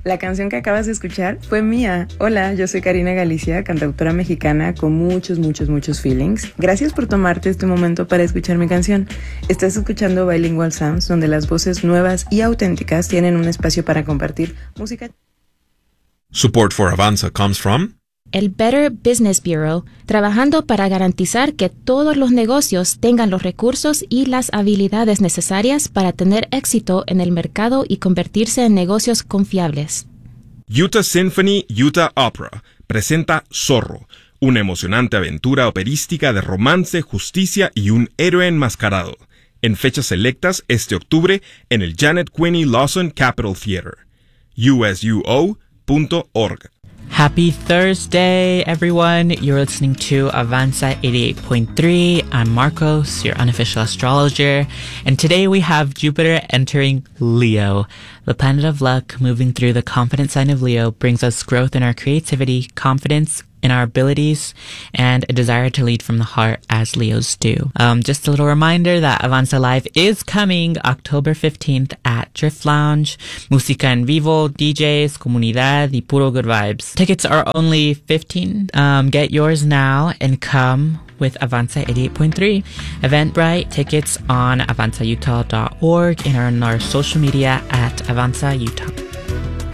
La canción que acabas de escuchar fue mía. Hola, yo soy Karina Galicia, cantautora mexicana con muchos feelings. Gracias por tomarte este momento para escuchar mi canción. Estás escuchando Bilingual Sounds, donde las voces nuevas y auténticas tienen un espacio para compartir música. Support for Avanza comes from el Better Business Bureau, trabajando para garantizar que todos los negocios tengan los recursos y las habilidades necesarias para tener éxito en el mercado y convertirse en negocios confiables. Utah Symphony Utah Opera presenta Zorro, una emocionante aventura operística de romance, justicia y un héroe enmascarado, en fechas selectas este octubre en el Janet Quinney Lawson Capitol Theater. usuo.org. Happy Thursday, everyone. You're listening to Avanza 88.3. I'm Marcos, your unofficial astrologer. And today we have Jupiter entering Leo. The planet of luck moving through the confident sign of Leo brings us growth in our creativity, confidence in our abilities, and a desire to lead from the heart as Leos do. Just a little reminder that Avanza Live is coming October 15th at Drift Lounge. Música en vivo, DJs, comunidad, y puro good vibes. Tickets are only $15. Get yours now and come with Avanza 88.3. Eventbrite, tickets on avanzautah.org and on our social media at Avanza Utah.